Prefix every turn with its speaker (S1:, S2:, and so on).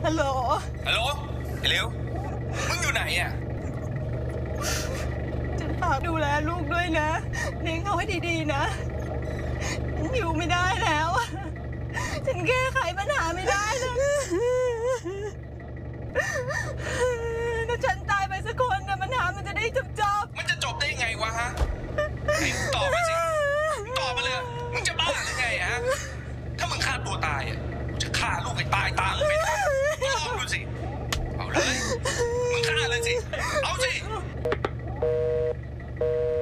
S1: ฮัลโหล
S2: ไอ้เร็วมึงอยู่ไหนอ่ะ
S1: ฉันฝากดูแลลูกด้วยนะเลี้ยงเขาให้ดีๆนะฉันอยู่ไม่ได้แล้วฉันแก้ไขปัญหาไม่ได้เลยถ้าฉันตายไปสักคนนะปัญหามันจะได้จบ
S2: มันจะจบได้ไงวะฮะไอ้ตอบมาสิตอบมาเลยมึงจะบ้าหรือไงฮะถ้ามึงฆ่าตัวตายอ่ะกูจะฆ่าลูกให้ตายตามมึงไปด้วยก็ลองดูสิเอาเลยมึงฆ่าเลยสิเอาสิ